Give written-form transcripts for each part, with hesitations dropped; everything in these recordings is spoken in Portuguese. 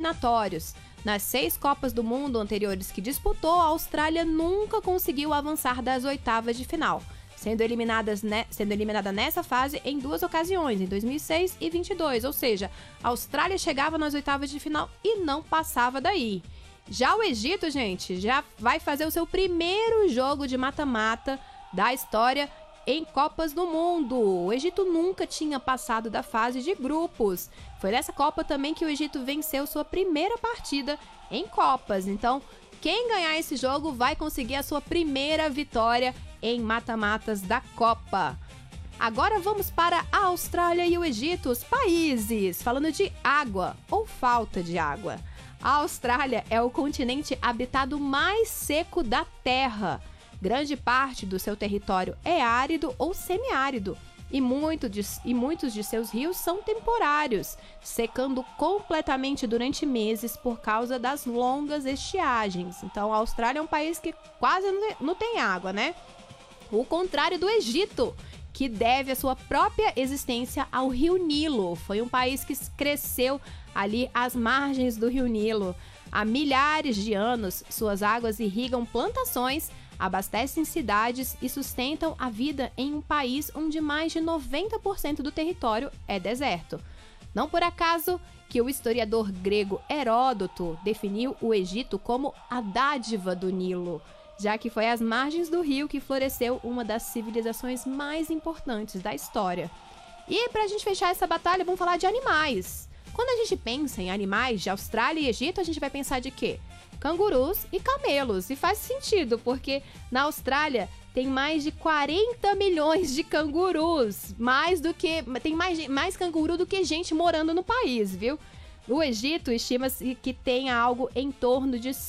eliminatórios. Nas 6 Copas do Mundo anteriores que disputou, a Austrália nunca conseguiu avançar das oitavas de final, sendo eliminada nessa fase em 2 ocasiões, em 2006 e 2022, ou seja, a Austrália chegava nas oitavas de final e não passava daí. Já o Egito, gente, já vai fazer o seu primeiro jogo de mata-mata da história em Copas do Mundo. O Egito nunca tinha passado da fase de grupos. Foi nessa Copa também que o Egito venceu sua primeira partida em Copas. Então, quem ganhar esse jogo vai conseguir a sua primeira vitória em mata-matas da Copa. Agora vamos para a Austrália e o Egito, os países. Falando de água ou falta de água. A Austrália é o continente habitado mais seco da Terra. Grande parte do seu território é árido ou semiárido e muitos de seus rios são temporários, secando completamente durante meses por causa das longas estiagens. Então, a Austrália é um país que quase não tem água, né? O contrário do Egito, que deve a sua própria existência ao Rio Nilo. Foi um país que cresceu ali às margens do Rio Nilo. Há milhares de anos, suas águas irrigam plantações, abastecem cidades e sustentam a vida em um país onde mais de 90% do território é deserto. Não por acaso que o historiador grego Heródoto definiu o Egito como a dádiva do Nilo, já que foi às margens do rio que floresceu uma das civilizações mais importantes da história. E para a gente fechar essa batalha, vamos falar de animais. Quando a gente pensa em animais de Austrália e Egito, a gente vai pensar de quê? Cangurus e camelos. E faz sentido, porque na Austrália tem mais de 40 milhões de cangurus. Tem mais canguru do que gente morando no país, viu? No Egito, estima-se que tenha algo em torno de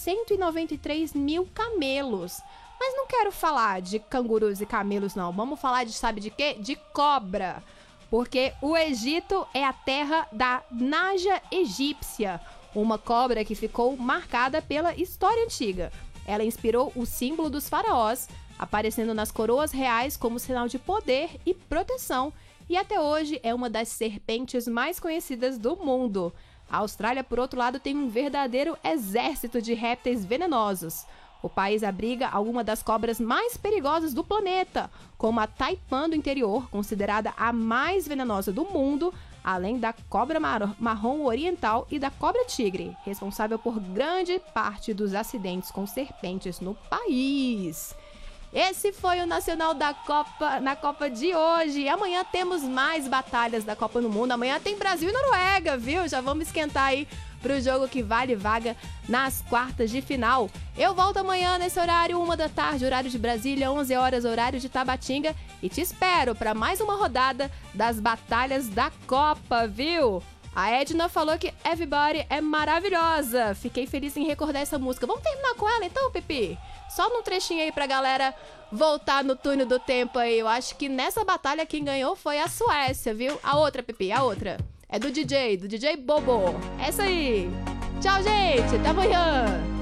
193 mil camelos. Mas não quero falar de cangurus e camelos, não. Vamos falar de, sabe de quê? De cobra. Porque o Egito é a terra da Naja egípcia, uma cobra que ficou marcada pela história antiga. Ela inspirou o símbolo dos faraós, aparecendo nas coroas reais como sinal de poder e proteção, e até hoje é uma das serpentes mais conhecidas do mundo. A Austrália, por outro lado, tem um verdadeiro exército de répteis venenosos. O país abriga algumas das cobras mais perigosas do planeta, como a taipan do interior, considerada a mais venenosa do mundo, além da cobra marrom oriental e da cobra-tigre, responsável por grande parte dos acidentes com serpentes no país. Esse foi o Nacional da Copa, na Copa de hoje. Amanhã temos mais batalhas da Copa no Mundo. Amanhã tem Brasil e Noruega, viu? Já vamos esquentar aí pro jogo que vale vaga nas quartas de final. Eu volto amanhã nesse horário, 1 da tarde, horário de Brasília, 11 horas, horário de Tabatinga. E te espero para mais uma rodada das batalhas da Copa, viu? A Edna falou que Everybody é maravilhosa. Fiquei feliz em recordar essa música. Vamos terminar com ela então, Pipi? Só num trechinho aí pra galera voltar no túnel do tempo aí. Eu acho que nessa batalha quem ganhou foi a Suécia, viu? A outra, Pipi, a outra. É do DJ Bobo. Essa aí. Tchau, gente. Até amanhã.